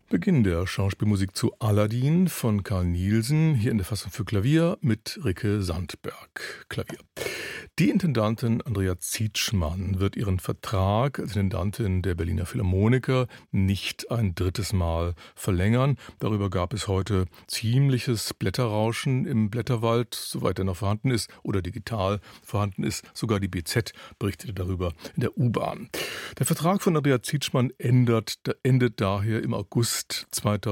Beginn der Schauspielmusik zu Aladdin von Carl Nielsen, hier in der Fassung für Klavier mit Ricke Sandberg, Klavier. Die Intendantin Andrea Zietschmann wird ihren Vertrag als Intendantin der Berliner Philharmoniker nicht ein drittes Mal verlängern. Darüber gab es heute ziemliches Blätterrauschen im Blätterwald, soweit er noch vorhanden ist oder digital vorhanden ist. Sogar die BZ berichtete darüber in der U-Bahn. Der Vertrag von Andrea Zietschmann endet daher im August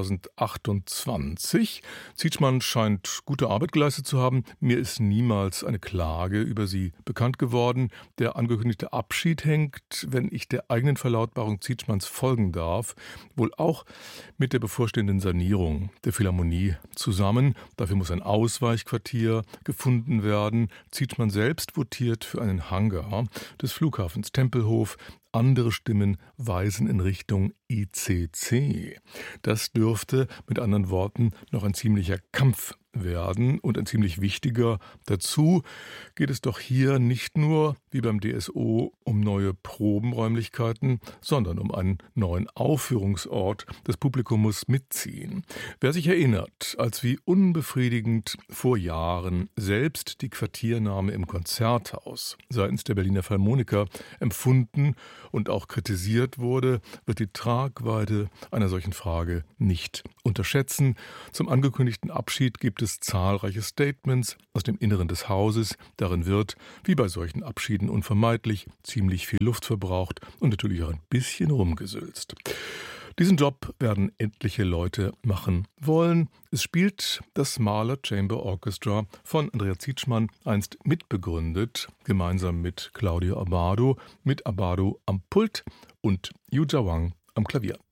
2028. Zietschmann scheint gute Arbeit geleistet zu haben. Mir ist niemals eine Klage über sie bekannt geworden. Der angekündigte Abschied hängt, wenn ich der eigenen Verlautbarung Zietschmanns folgen darf, wohl auch mit der bevorstehenden Sanierung der Philharmonie zusammen. Dafür muss ein Ausweichquartier gefunden werden. Zietschmann selbst votiert für einen Hangar des Flughafens Tempelhof. Andere Stimmen weisen in Richtung ICC. Das dürfte mit anderen Worten noch ein ziemlicher Kampf werden und ein ziemlich wichtiger. Dazu geht es doch hier nicht nur, wie beim DSO, um neue Probenräumlichkeiten, sondern um einen neuen Aufführungsort. Das Publikum muss mitziehen. Wer sich erinnert, als wie unbefriedigend vor Jahren selbst die Quartiernahme im Konzerthaus seitens der Berliner Philharmoniker empfunden und auch kritisiert wurde, wird die Tragweite einer solchen Frage nicht unterschätzen. Zum angekündigten Abschied gibt es zahlreiche Statements aus dem Inneren des Hauses. Darin wird, wie bei solchen Abschieden unvermeidlich, ziemlich viel Luft verbraucht und natürlich auch ein bisschen rumgesülzt. Diesen Job werden etliche Leute machen wollen. Es spielt das Mahler Chamber Orchestra von Andrea Zietschmann, einst mitbegründet, gemeinsam mit Claudio Abbado, mit Abbado am Pult und Yu Jia Wang am Klavier.